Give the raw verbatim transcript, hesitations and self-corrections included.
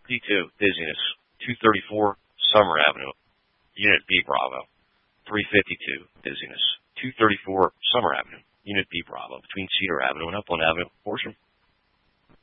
D two, dizziness. two thirty-four, Summer Avenue, Unit B, Bravo. three fifty-two, dizziness. two thirty-four, Summer Avenue, Unit B, Bravo, between Cedar Avenue and Upland Avenue. Horsham.